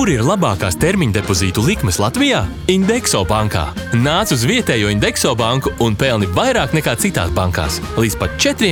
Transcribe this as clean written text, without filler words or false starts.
Kur ir labākās termiņa depozītu likmes Latvijā? Indexo bankā. Nāc uz vietējo Indexo banku un pelni vairāk nekā citās bankās. Līdz pat 4